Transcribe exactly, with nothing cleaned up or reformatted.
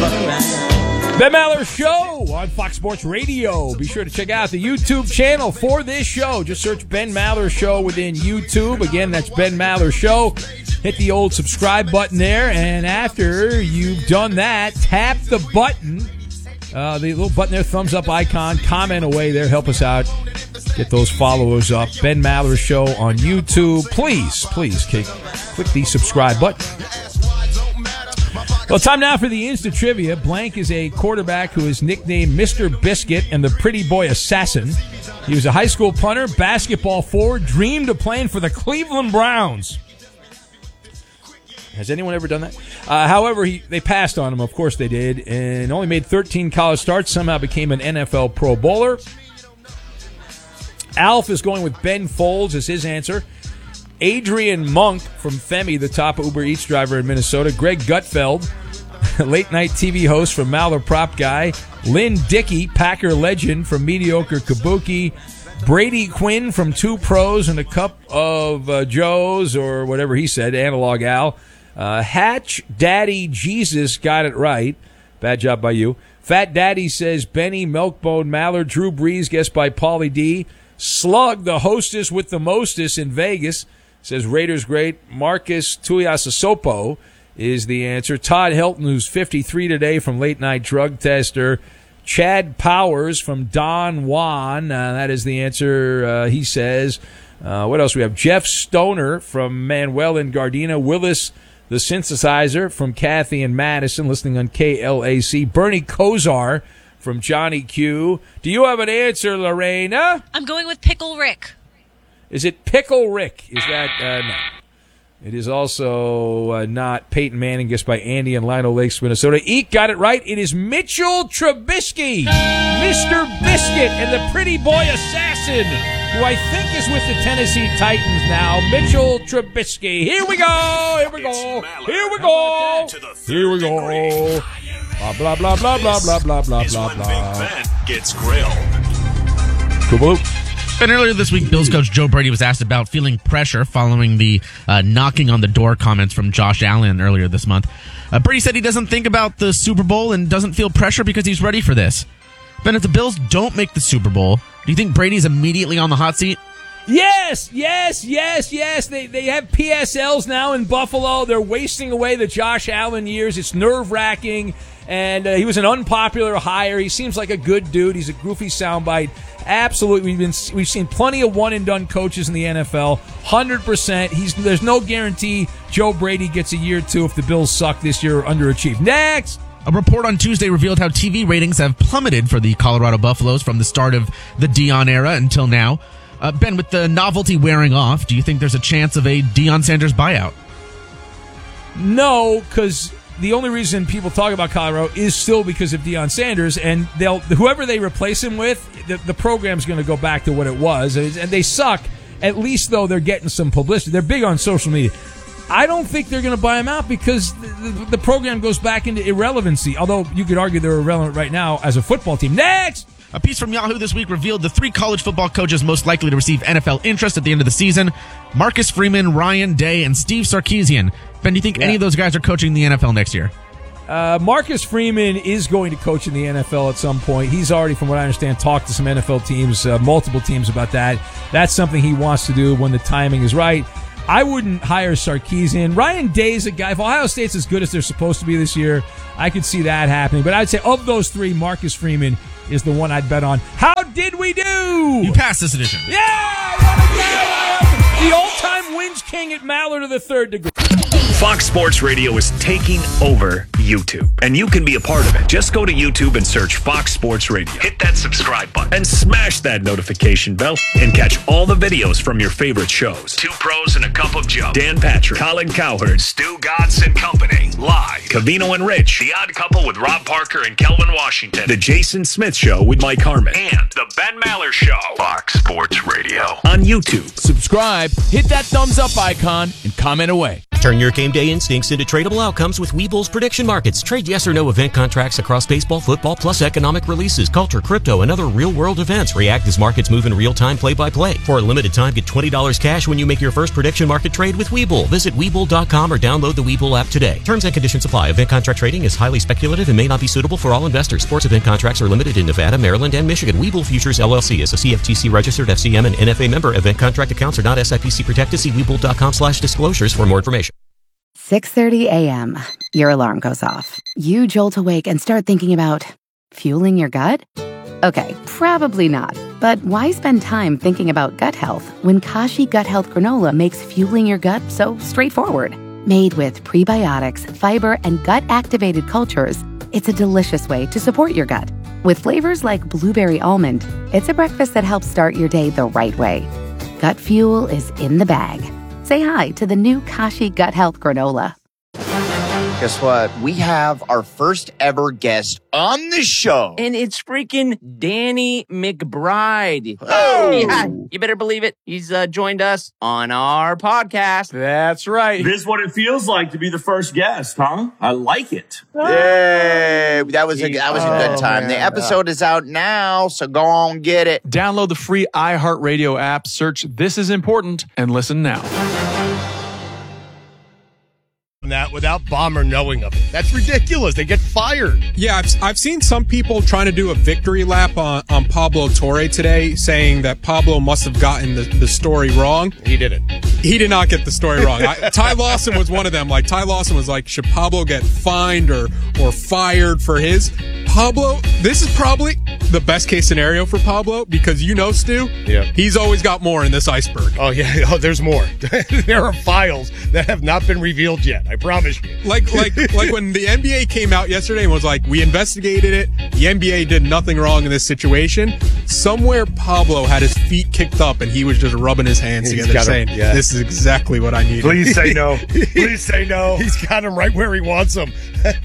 Ben Maller Show on Fox Sports Radio. Be sure to check out the YouTube channel for this show. Just search Ben Maller Show within YouTube. Again, that's Ben Maller Show. Hit the old subscribe button there, and after you've done that, tap the button, uh, the little button there, thumbs up icon, comment away there, help us out. Get those followers up. Ben Maller Show on YouTube. Please, please click, click the subscribe button. Well, time now for the Insta Trivia. Blank is a quarterback who is nicknamed Mister Biscuit and the Pretty Boy Assassin. He was a high school punter, basketball forward, dreamed of playing for the Cleveland Browns. Has anyone ever done that? Uh, however, he, they passed on him. Of course they did. And only made thirteen college starts. Somehow became an N F L Pro Bowler. Alf is going with Ben Folds as his answer. Adrian Monk from Femi, the top Uber Eats driver in Minnesota. Greg Gutfeld, late-night T V host from Maller Prop Guy. Lynn Dickey, Packer legend from Mediocre Kabuki. Brady Quinn from Two Pros and a Cup of uh, Joes, or whatever he said, Analog Al. Uh, Hatch Daddy Jesus got it right. Bad job by you. Fat Daddy says Benny, Milkbone, Maller, Drew Brees, guessed by Paulie D. Slug, the hostess with the mostest in Vegas, says Raiders great. Marcus Tuiasosopo is the answer. Todd Helton, who's fifty-three today, from Late Night Drug Tester. Chad Powers from Don Juan, uh, that is the answer, uh, he says. Uh, what else we have? Jeff Stoner from Manuel and Gardena. Willis, the synthesizer, from Kathy and Madison, listening on K L A C. Bernie Kosar from Johnny Q. Do you have an answer, Lorena? I'm going with Pickle Rick. Is it Pickle Rick? Is that, uh, no. It is also uh, not Peyton Manning, guessed by Andy in Lino Lakes, Minnesota. Eek got it right. It is Mitchell Trubisky, Mister Biscuit, and the Pretty Boy Assassin, who I think is with the Tennessee Titans now. Mitchell Trubisky. Here we go. Here we go. Here we go. Here we go. Blah, blah, blah, blah, blah, blah, blah, blah, blah. Big Ben gets grilled. Cool. And earlier this week, Bills coach Joe Brady was asked about feeling pressure following the uh, knocking on the door comments from Josh Allen earlier this month. Uh, Brady said he doesn't think about the Super Bowl and doesn't feel pressure because he's ready for this. Ben, if the Bills don't make the Super Bowl, do you think Brady's immediately on the hot seat? Yes, yes, yes, yes. They they have P S Ls now in Buffalo. They're wasting away the Josh Allen years. It's nerve-wracking, and uh, he was an unpopular hire. He seems like a good dude. He's a goofy soundbite. Absolutely, we've been we've seen plenty of one-and-done coaches in the N F L. one hundred percent. He's there's no guarantee Joe Brady gets a year or two if the Bills suck this year or underachieve. Next. A report on Tuesday revealed how T V ratings have plummeted for the Colorado Buffaloes from the start of the Deion era until now. Uh, Ben, with the novelty wearing off, do you think there's a chance of a Deion Sanders buyout? No, because the only reason people talk about Colorado is still because of Deion Sanders, and they'll whoever they replace him with, the, the program's going to go back to what it was, and they suck. At least, though, they're getting some publicity. They're big on social media. I don't think they're going to buy him out because the, the, the program goes back into irrelevancy, although you could argue they're irrelevant right now as a football team. Next! A piece from Yahoo this week revealed the three college football coaches most likely to receive N F L interest at the end of the season: Marcus Freeman, Ryan Day, and Steve Sarkisian. Ben, do you think yeah. any of those guys are coaching the N F L next year? Uh, Marcus Freeman is going to coach in the N F L at some point. He's already, from what I understand, talked to some N F L teams, uh, multiple teams about that. That's something he wants to do when the timing is right. I wouldn't hire Sarkisian. Ryan Day's a guy. If Ohio State's as good as they're supposed to be this year, I could see that happening. But I'd say of those three, Marcus Freeman is the one I'd bet on. How did we do? You passed this edition. Yeah! What a guy! The all-time wins king at Maller to the third degree. Fox Sports Radio is taking over YouTube, and you can be a part of it. Just go to YouTube and search Fox Sports Radio. Hit that subscribe button and smash that notification bell and catch all the videos from your favorite shows. Two Pros and a Cup of Joe. Dan Patrick, Colin Cowherd, Stu Godson and Company. Live. Cavino and Rich. The Odd Couple with Rob Parker and Kelvin Washington. The Jason Smith Show with Mike Harmon. And The Ben Maller Show. Fox Sports Radio. On YouTube. Subscribe, hit that thumbs up icon, and comment away. Turn your game day instincts into tradable outcomes with Webull's prediction markets. Trade yes or no event contracts across baseball, football, plus economic releases, culture, crypto, and other real-world events. React as markets move in real time, play-by-play. For a limited time, get twenty dollars cash when you make your first prediction market trade with Webull. Visit Webull dot com or download the Webull app today. Terms and conditions apply. Event contract trading is highly speculative and may not be suitable for all investors. Sports event contracts are limited in Nevada, Maryland, and Michigan. Webull Futures, L L C is a C F T C registered F C M and N F A member. Event contract accounts are not S I P C protected. See Webull dot com slash disclosures for more information. six thirty a.m. Your alarm goes off. You jolt awake and start thinking about fueling your gut? Okay, probably not. But why spend time thinking about gut health when Kashi Gut Health Granola makes fueling your gut so straightforward? Made with prebiotics, fiber, and gut-activated cultures, it's a delicious way to support your gut. With flavors like blueberry almond, it's a breakfast that helps start your day the right way. Gut fuel is in the bag. Say hi to the new Kashi Gut Health Granola. Guess what? We have our first ever guest on the show. And it's freaking Danny McBride. Oh! Yeah, you better believe it. He's uh, joined us on our podcast. That's right. This is what it feels like to be the first guest, huh? I like it. Yay! That was a, that was a good Oh, time. man. The episode is out now, so go on get it. Download the free iHeartRadio app, search This Is Important, and listen now. That without Bomber knowing of it. That's ridiculous. They get fired. Yeah, I've, I've seen some people trying to do a victory lap on, on Pablo Torre today, saying that Pablo must have gotten the, the story wrong. He did it. He did not get the story wrong. I, Ty Lawson was one of them. Like, Ty Lawson was like, should Pablo get fined or, or fired for his? Pablo, this is probably the best case scenario for Pablo because you know, Stu, yeah. he's always got more in this iceberg. Oh, yeah. Oh, there's more. There are files that have not been revealed yet. I promise you. Like, like, like when the N B A came out yesterday and was like, we investigated it. The N B A did nothing wrong in this situation. Somewhere Pablo had his feet kicked up and he was just rubbing his hands He's together got saying, him, yeah. this is exactly what I need. Please say no. Please say no. He's got him right where he wants him.